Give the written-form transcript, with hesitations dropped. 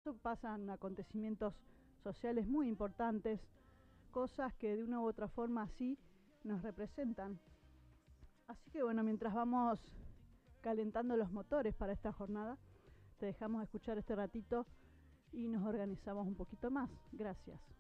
cierto, pasan acontecimientos sociales muy importantes, cosas que de una u otra forma así nos representan. Así que bueno, mientras vamos calentando los motores para esta jornada, te dejamos escuchar este ratito y nos organizamos un poquito más. Gracias.